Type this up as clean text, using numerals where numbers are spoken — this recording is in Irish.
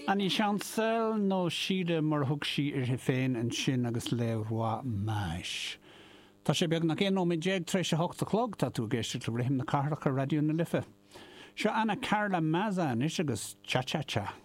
Aní seansel nó siide mar thug sí ar féin an sin agus leabhrá máis. Tá sé beag nach éon nóid déag trééis se 8 o'clock tá tú géiste le rihim na carracha radioú na lifa. Seo Anna Carla Mazan is agus cha-cha-cha.